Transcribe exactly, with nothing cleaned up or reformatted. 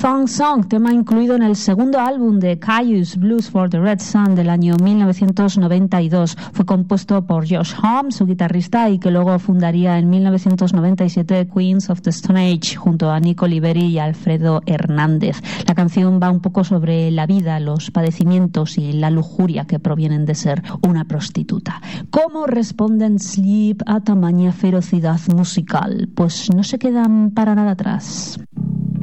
Thong Song, tema incluido en el segundo álbum de Caius, Blues for the Red Sun, del año mil novecientos noventa y dos. Fue compuesto por Josh Homme, su guitarrista, y que luego fundaría en mil novecientos noventa y siete Queens of the Stone Age junto a Nico Liberi y Alfredo Hernández. La canción va un poco sobre la vida, los padecimientos y la lujuria que provienen de ser una prostituta. ¿Cómo responden Sleep a tamaña ferocidad musical? Pues no se quedan para nada atrás.